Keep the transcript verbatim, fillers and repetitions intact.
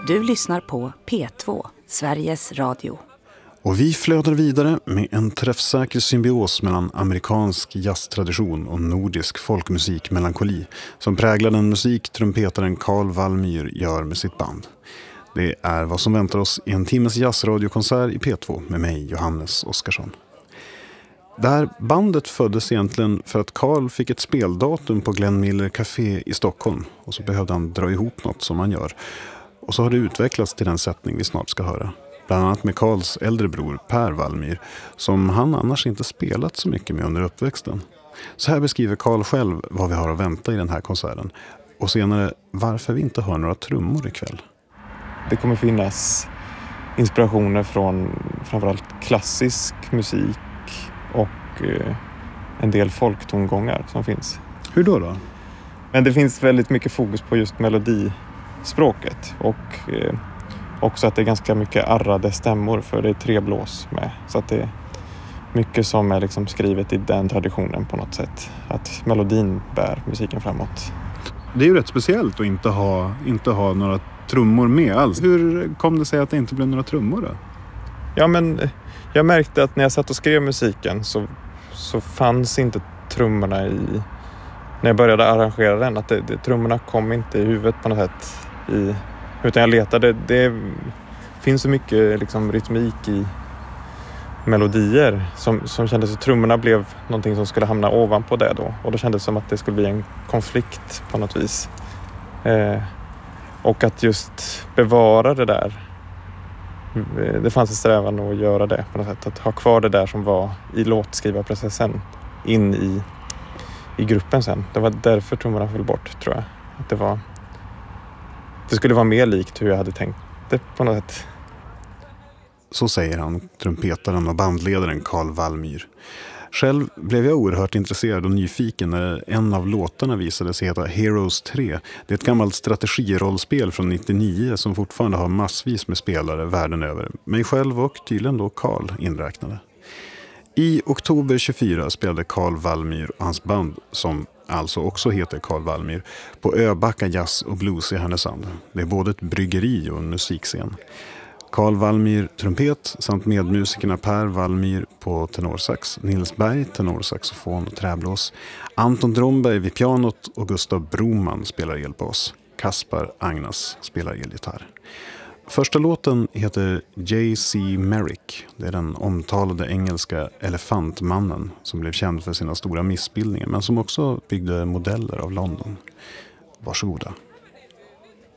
Du lyssnar på P två, Sveriges Radio. Och vi flödar vidare med en träffsäker symbios mellan amerikansk jazztradition och nordisk folkmusik-melankoli som präglar den musik trumpetaren Carl Wallmyr gör med sitt band. Det är vad som väntar oss i en timmes jazzradiokonsert i P två med mig, Johannes Oskarsson. Det här bandet föddes egentligen för att Carl fick ett speldatum på Glenn Miller Café i Stockholm och så behövde han dra ihop något som han gör. Och så har det utvecklats till den sättning vi snart ska höra. Bland annat med Carls äldre bror Per Wallmyr, som han annars inte spelat så mycket med under uppväxten. Så här beskriver Carl själv vad vi har att vänta i den här konserten. Och senare varför vi inte hör några trummor ikväll. Det kommer finnas inspirationer från framförallt klassisk musik och eh, en del folktongångar som finns. Hur då då? Men det finns väldigt mycket fokus på just melodispråket och eh, också att det är ganska mycket arrade stämmor för det är tre blås med. Så att det är mycket som är liksom skrivet i den traditionen på något sätt. Att melodin bär musiken framåt. Det är ju rätt speciellt att inte ha, inte ha några trummor med alls. Hur kom det sig att det inte blev några trummor då? Ja, men jag märkte att när jag satt och skrev musiken så, så fanns inte trummorna i... När jag började arrangera den, att det, det, trummorna kom inte i huvudet på något sätt. I, utan jag letade. Det finns så mycket liksom, rytmik i melodier som, som kändes så trummorna blev någonting som skulle hamna ovanpå det då. Och då kändes det som att det skulle bli en konflikt på något vis. Eh, och att just bevara det där. Det fanns en strävan att göra det på något sätt. Att ha kvar det där som var i låtskrivarprocessen in i, i gruppen sen. Det var därför trummorna föll bort, tror jag. Att det var... Det skulle vara mer likt hur jag hade tänkt det på något sätt. Så säger han, trumpetaren och bandledaren Carl Wallmyr. Själv blev jag oerhört intresserad och nyfiken när en av låtarna visade sig heta Heroes tre. Det är ett gammalt strategirollspel från nittionio som fortfarande har massvis med spelare världen över. Mig själv och tydligen då Carl inräknade. I oktober tjugofyra spelade Carl Wallmyr och hans band, som alltså också heter Carl Wallmyr, på Öbacka Jazz och Blues i Härnösand. Det är både ett bryggeri och en musikscen. Carl Wallmyr trumpet samt medmusikerna Per Wallmyr på tenorsax, Nils Berg tenorsaxofon och träblås, Anton Dromberg vid pianot och Gustav Broman spelar elbas. Kaspar Agnas spelar elgitarr. Första låten heter J C Merrick. Det är den omtalade engelska elefantmannen som blev känd för sina stora missbildningar men som också byggde modeller av London. Varsågoda.